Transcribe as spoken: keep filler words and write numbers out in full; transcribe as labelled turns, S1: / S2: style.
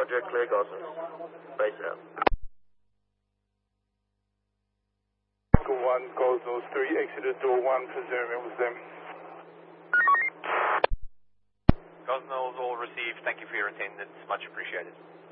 S1: Roger, clear Gosnells. Base out.
S2: Echo one, Gosnells three, exited door one, presume it was them.
S3: Gosnells all received, thank you for your attendance, much appreciated.